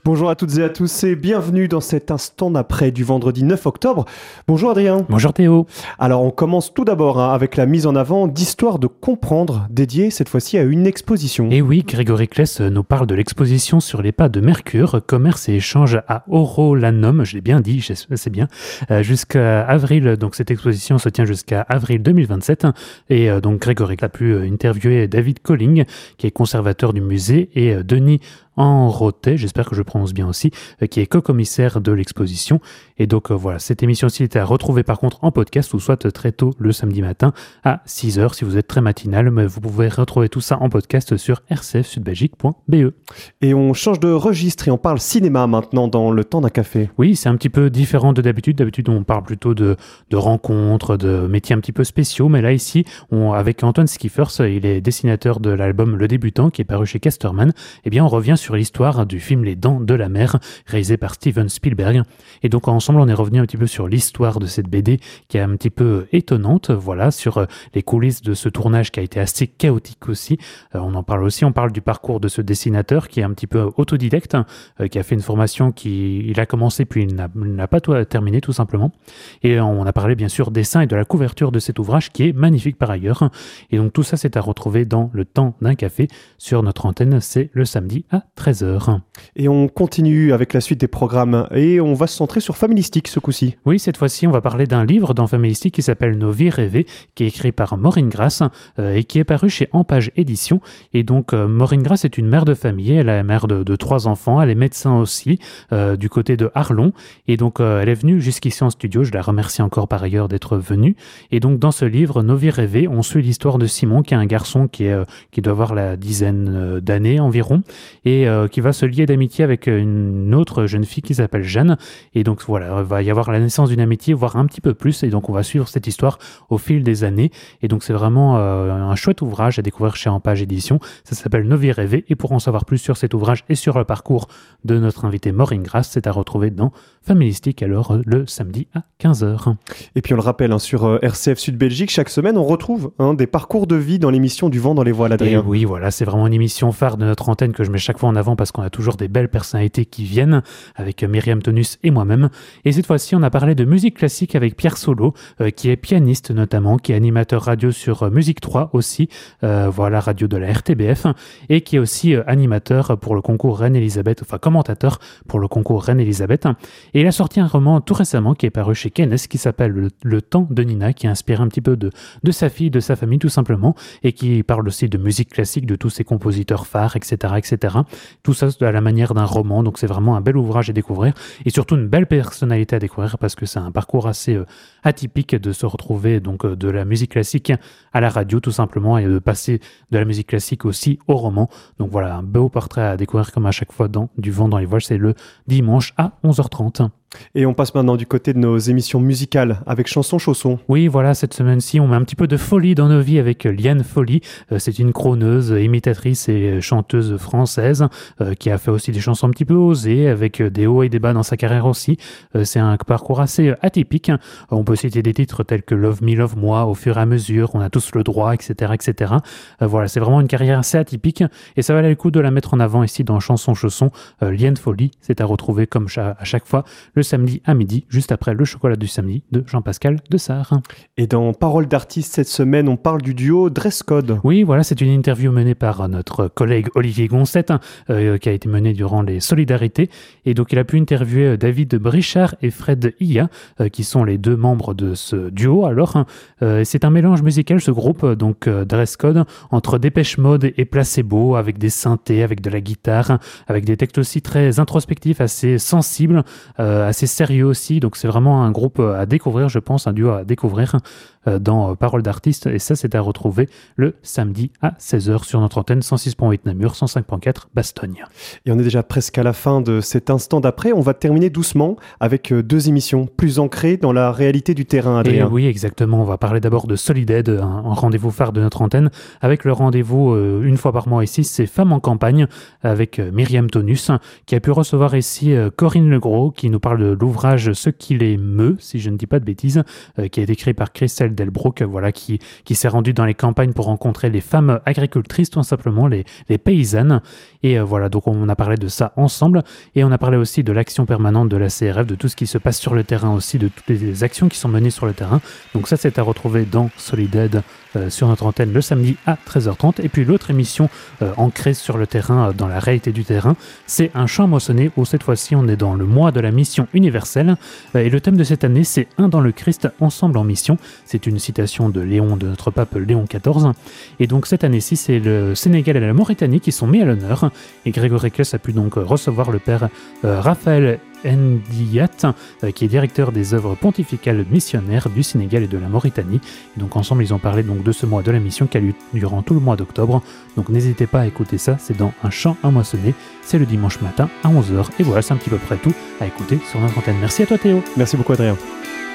Bonjour à toutes et à tous et bienvenue dans cet instant d'après du vendredi 9 octobre. Bonjour Adrien. Bonjour Théo. Alors on commence tout d'abord avec la mise en avant d'Histoire de comprendre, dédiée cette fois-ci à une exposition. Et oui, Grégory Kless nous parle de l'exposition sur les pas de Mercure, commerce et échange à Orolanum, je l'ai bien dit, c'est bien, jusqu'à avril. Donc cette exposition se tient jusqu'à avril 2027 et donc Grégory a pu interviewer David Colling, qui est conservateur du musée, et Denis Enrotet, j'espère que je prononce bien aussi, qui est co-commissaire de l'exposition. Et donc voilà, cette émission-ci était à retrouver par contre en podcast ou soit très tôt le samedi matin à 6h si vous êtes très matinal, mais vous pouvez retrouver tout ça en podcast sur rcfsudbelgique.be. Et on change de registre et on parle cinéma maintenant dans le temps d'un café. Oui, c'est un petit peu différent de d'habitude. D'habitude, on parle plutôt de rencontres, de métiers un petit peu spéciaux, mais là ici, avec Antoine Skiffers, il est dessinateur de l'album Le Débutant qui est paru chez Casterman. Eh bien, on revient sur l'histoire du film Les Dents de la Mer, réalisé par Steven Spielberg. Et donc ensemble, on est revenu un petit peu sur l'histoire de cette BD qui est un petit peu étonnante, voilà, sur les coulisses de ce tournage qui a été assez chaotique aussi. On en parle aussi, on parle du parcours de ce dessinateur qui est un petit peu autodidacte, qui a fait une formation il a commencé puis il n'a pas tout terminé tout simplement. Et on a parlé bien sûr dessin et de la couverture de cet ouvrage qui est magnifique par ailleurs. Et donc tout ça c'est à retrouver dans le temps d'un café sur notre antenne, c'est le samedi à 13h. Et on continue avec la suite des programmes et on va se centrer sur Familistique ce coup-ci. Oui, cette fois-ci, on va parler d'un livre dans Familistique qui s'appelle Nos vies rêvées, qui est écrit par Maureen Grass et qui est paru chez Ampage Édition. Et donc, Maureen Grass est une mère de famille, elle est mère de 3 enfants, elle est médecin aussi, du côté de Arlon. Et donc, elle est venue jusqu'ici en studio, je la remercie encore par ailleurs d'être venue. Et donc, dans ce livre, Nos vies rêvées, on suit l'histoire de Simon, qui est un garçon qui doit avoir la dizaine d'années environ, et qui va se lier d'amitié avec une autre jeune fille qui s'appelle Jeanne. Et donc voilà, il va y avoir la naissance d'une amitié, voire un petit peu plus. Et donc on va suivre cette histoire au fil des années. Et donc c'est vraiment un chouette ouvrage à découvrir chez Ampage Édition. Ça s'appelle Nos vies rêvées. Et pour en savoir plus sur cet ouvrage et sur le parcours de notre invité Maureen Grass, c'est à retrouver dans Familistique, alors le samedi à 15h. Et puis on le rappelle, sur RCF Sud Belgique, chaque semaine on retrouve des parcours de vie dans l'émission Du vent dans les voiles, Adrien. Et oui, voilà, c'est vraiment une émission phare de notre antenne que je mets chaque fois en avant parce qu'on a toujours des belles personnalités qui viennent avec Myriam Tonus et moi-même. Et cette fois-ci, on a parlé de musique classique avec Pierre Solo, qui est pianiste notamment, qui est animateur radio sur Musique 3 aussi, voilà, radio de la RTBF, et qui est aussi animateur pour le concours Reine-Elisabeth, enfin commentateur pour le concours Reine-Elisabeth. Et il a sorti un roman tout récemment qui est paru chez Kennes qui s'appelle Le temps de Nina, qui inspire un petit peu de sa fille, de sa famille tout simplement, et qui parle aussi de musique classique, de tous ses compositeurs phares, etc., etc. Tout ça à la manière d'un roman, donc c'est vraiment un bel ouvrage à découvrir et surtout une belle personnalité à découvrir parce que c'est un parcours assez atypique de se retrouver donc de la musique classique à la radio tout simplement et de passer de la musique classique aussi au roman. Donc voilà, un beau portrait à découvrir comme à chaque fois dans Du vent dans les voiles, c'est le dimanche à 11h30. Et on passe maintenant du côté de nos émissions musicales avec Chanson Chausson. Oui, voilà, cette semaine-ci, on met un petit peu de folie dans nos vies avec Liane Folly. C'est une crooneuse, imitatrice et chanteuse française qui a fait aussi des chansons un petit peu osées avec des hauts et des bas dans sa carrière aussi. C'est un parcours assez atypique. On peut citer des titres tels que Love Me, Love Moi, Au fur et à mesure, On a tous le droit, etc., etc. Voilà, c'est vraiment une carrière assez atypique et ça valait le coup de la mettre en avant ici dans Chanson Chausson. Liane Folly, c'est à retrouver comme à chaque fois le samedi à midi, juste après le chocolat du samedi de Jean-Pascal Dessart. Et dans Paroles d'artistes cette semaine, on parle du duo Dress Code. Oui, voilà, c'est une interview menée par notre collègue Olivier Gonset, qui a été menée durant les Solidarités. Et donc, il a pu interviewer David Brichard et Fred Iya, qui sont les 2 membres de ce duo. Alors, c'est un mélange musical, ce groupe, donc Dress Code, entre Dépêche Mode et Placebo, avec des synthés, avec de la guitare, avec des textes aussi très introspectifs, assez sensibles, assez sérieux aussi, donc c'est vraiment un groupe à découvrir, je pense, un duo à découvrir dans Paroles d'artistes, et ça c'est à retrouver le samedi à 16h sur notre antenne 106.8 Namur, 105.4 Bastogne. Et on est déjà presque à la fin de cet instant d'après, on va terminer doucement avec 2 émissions plus ancrées dans la réalité du terrain, Adrien. Et oui, exactement, on va parler d'abord de Solided, un rendez-vous phare de notre antenne, avec le rendez-vous une fois par mois ici, c'est Femmes en campagne, avec Myriam Tonus, qui a pu recevoir ici Corinne Legros, qui nous parle de l'ouvrage Ce qu'il est meut, si je ne dis pas de bêtises, qui a été écrit par Christelle Michel Delbrück, voilà, qui s'est rendu dans les campagnes pour rencontrer les femmes agricultrices, tout simplement, les paysannes. Et voilà, donc on a parlé de ça ensemble. Et on a parlé aussi de l'action permanente de la CRF, de tout ce qui se passe sur le terrain aussi, de toutes les actions qui sont menées sur le terrain. Donc ça, c'est à retrouver dans Solid Aid sur notre antenne le samedi à 13h30. Et puis l'autre émission ancrée sur le terrain, dans la réalité du terrain, c'est Un champ moissonné, où cette fois-ci on est dans le mois de la mission universelle. Et le thème de cette année, c'est Un dans le Christ, ensemble en mission. C'est une citation de notre pape Léon XIV. Et donc cette année-ci, c'est le Sénégal et la Mauritanie qui sont mis à l'honneur. Et Grégory Kless a pu donc recevoir le père Raphaël Ndiat, qui est directeur des œuvres pontificales missionnaires du Sénégal et de la Mauritanie. Et donc ensemble, ils ont parlé donc de ce mois de la mission qui a lieu durant tout le mois d'octobre. Donc n'hésitez pas à écouter ça, c'est dans Un champ à moissonner. C'est le dimanche matin à 11h. Et voilà, c'est un petit peu près tout à écouter sur notre antenne. Merci à toi Théo. Merci beaucoup Adrien.